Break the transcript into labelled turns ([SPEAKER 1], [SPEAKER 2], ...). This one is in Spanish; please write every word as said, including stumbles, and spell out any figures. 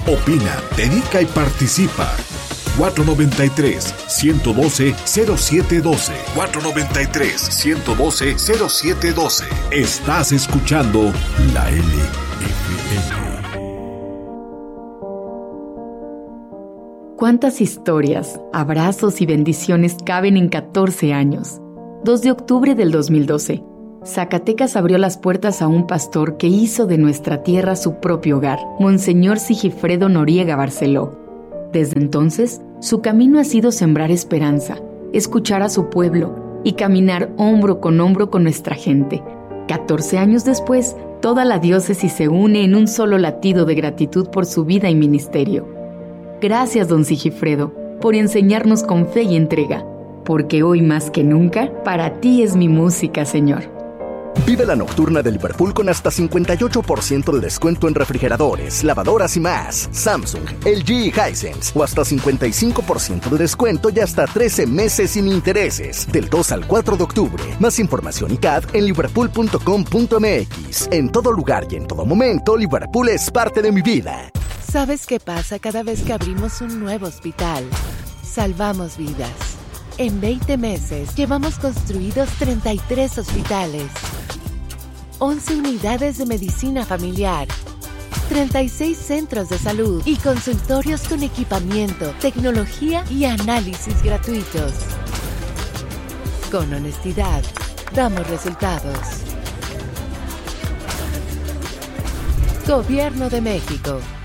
[SPEAKER 1] Opina, dedica y participa. cuatro noventa y tres, ciento doce, cero siete doce. cuatro noventa y tres, ciento doce, cero siete doce. Estás escuchando la L F M.
[SPEAKER 2] ¿Cuántas historias, abrazos y bendiciones caben en catorce años? dos de octubre del dos mil doce. Zacatecas abrió las puertas a un pastor que hizo de nuestra tierra su propio hogar, Monseñor Sigifredo Noriega Barceló. Desde entonces, su camino ha sido sembrar esperanza, escuchar a su pueblo y caminar hombro con hombro con nuestra gente. catorce años después, toda la diócesis se une en un solo latido de gratitud por su vida y ministerio. Gracias, don Sigifredo, por enseñarnos con fe y entrega, porque hoy más que nunca, para ti es mi música, Señor.
[SPEAKER 3] Vive la nocturna de Liverpool con hasta cincuenta y ocho por ciento de descuento en refrigeradores, lavadoras y más. Samsung, L G y Hisense. O hasta cincuenta y cinco por ciento de descuento y hasta trece meses sin intereses. Del dos al cuatro de octubre. Más información y C A D en liverpool punto com punto m x. En todo lugar y en todo momento, Liverpool es parte de mi vida.
[SPEAKER 4] ¿Sabes qué pasa cada vez que abrimos un nuevo hospital? Salvamos vidas. En veinte meses llevamos construidos treinta y tres hospitales, once unidades de medicina familiar, treinta y seis centros de salud y consultorios con equipamiento, tecnología y análisis gratuitos. Con honestidad, damos resultados. Gobierno de México.